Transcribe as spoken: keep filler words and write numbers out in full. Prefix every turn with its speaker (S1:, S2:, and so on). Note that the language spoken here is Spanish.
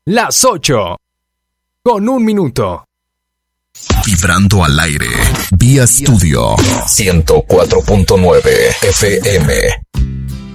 S1: Las ocho. Con un minuto.
S2: Vibrando al aire. Vía Studio ciento cuatro punto nueve F M.